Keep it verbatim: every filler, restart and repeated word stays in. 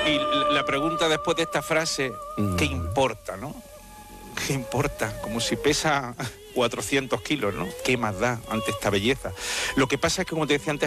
Y la pregunta después de esta frase, ¿qué importa, no? ¿Qué importa? Como si pesa cuatrocientos kilos, ¿no? ¿Qué más da ante esta belleza? Lo que pasa es que, como te decía antes,